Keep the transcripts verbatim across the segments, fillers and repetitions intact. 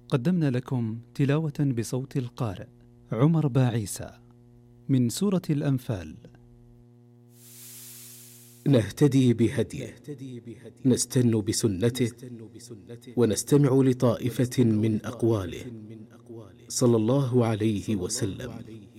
قدمنا لكم تلاوة بصوت القارئ عمر باعيسى من سورة الأنفال. نهتدي بهديه، نستن بسنته، ونستمع لطائفة من أقواله صلى الله عليه وسلم.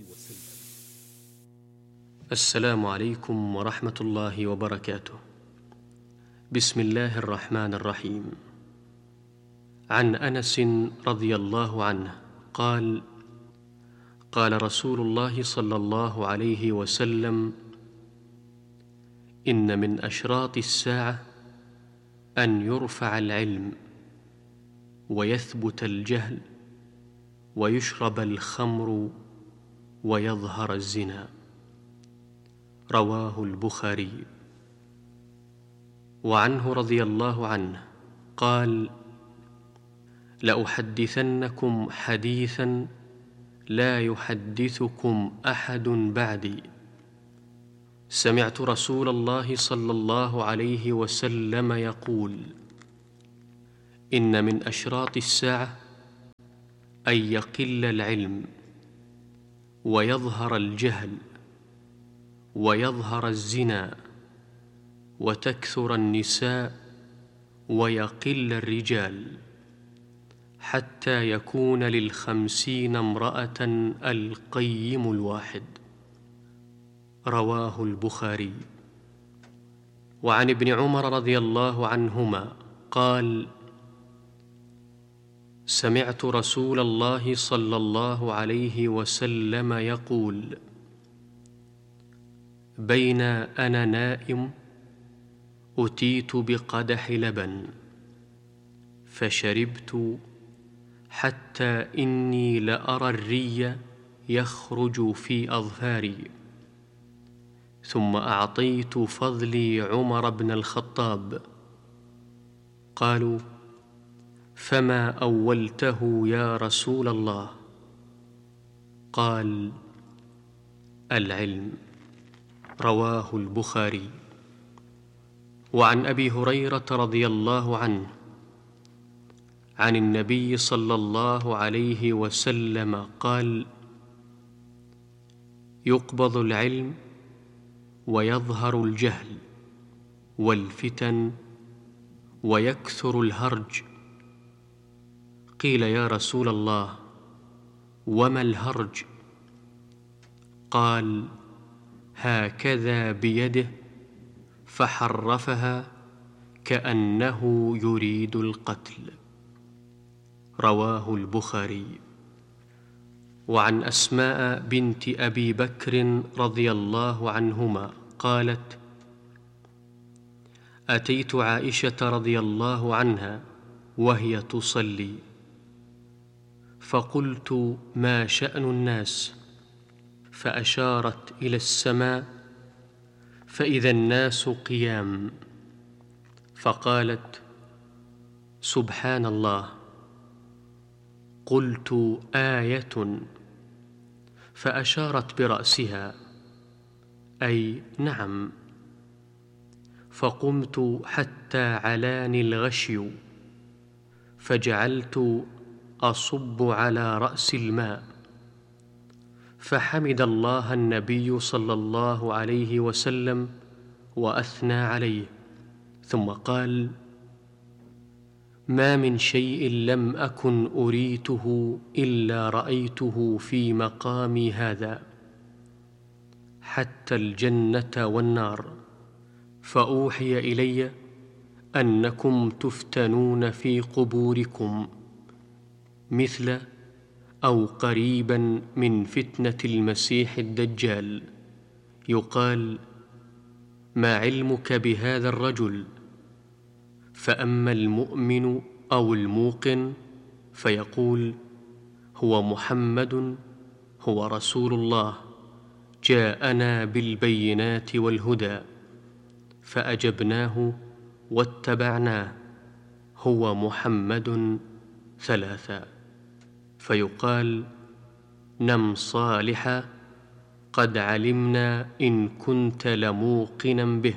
السلام عليكم ورحمة الله وبركاته. بسم الله الرحمن الرحيم. عن أنس رضي الله عنه قال: قال رسول الله صلى الله عليه وسلم: إن من أشراط الساعة أن يرفع العلم ويثبت الجهل ويشرب الخمر ويظهر الزنا. رواه البخاري. وعنه رضي الله عنه قال: لأحدثنكم حديثا لا يحدثكم أحد بعدي. سمعت رسول الله صلى الله عليه وسلم يقول: إن من أشراط الساعة أن يقل العلم ويظهر الجهل ويظهر الزنا وتكثر النساء ويقل الرجال، حتى يكون للخمسين امرأة القيم الواحد. رواه البخاري. وعن ابن عمر رضي الله عنهما قال: سمعت رسول الله صلى الله عليه وسلم يقول: بين أنا نائم أتيت بقدح لبن فشربت حتى إني لأرى الري يخرج في أظفاري، ثم أعطيت فضلي عمر بن الخطاب. قالوا: فما أولته يا رسول الله؟ قال: العلم. رواه البخاري. وعن أبي هريرة رضي الله عنه عن النبي صلى الله عليه وسلم قال: يقبض العلم ويظهر الجهل والفتن ويكثر الهرج. قيل: يا رسول الله، وما الهرج؟ قال: هكذا بيده فحرفها كأنه يريد القتل. رواه البخاري. وعن أسماء بنت أبي بكر رضي الله عنهما قالت: أتيت عائشة رضي الله عنها وهي تصلي، فقلت: ما شأن الناس؟ فأشارت إلى السماء فإذا الناس قيام، فقالت: سبحان الله. قلت: آية؟ فأشارت برأسها أي نعم. فقمت حتى علاني الغشي، فجعلت أصب على رأس الماء، فحمد الله النبي صلى الله عليه وسلم وأثنى عليه، ثم قال: ما من شيء لم أكن أريته إلا رأيته في مقامي هذا، حتى الجنة والنار. فأوحي إلي أنكم تفتنون في قبوركم مثل أو قريبا من فتنة المسيح الدجال. يقال: ما علمك بهذا الرجل؟ فأما المؤمن أو الموقن فيقول: هو محمد، هو رسول الله، جاءنا بالبينات والهدى، فأجبناه واتبعناه، هو محمد ثلاثا. فيقال: نم صالحا، قد علمنا إن كنت لموقنا به.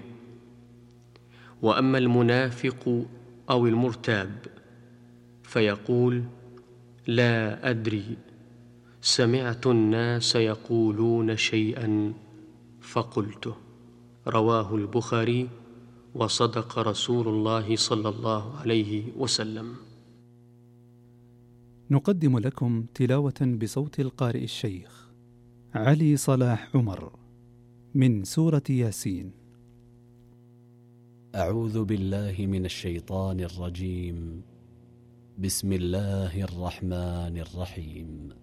وأما المنافق أو المرتاب فيقول: لا أدري، سمعت الناس يقولون شيئا فقلته. رواه البخاري، وصدق رسول الله صلى الله عليه وسلم. نقدم لكم تلاوة بصوت القارئ الشيخ علي صلاح عمر من سورة ياسين. أعوذ بالله من الشيطان الرجيم. بسم الله الرحمن الرحيم.